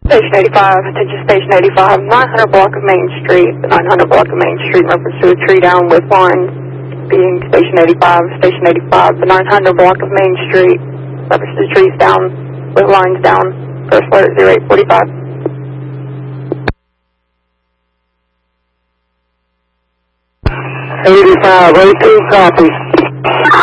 Station 85, attention Station 85, 900 block of Main Street, the 900 block of Main Street in reference to a tree down with lines being Station 85, the 900 block of Main Street, reference to trees down with lines down, first alert 0845. 85, 02, copy.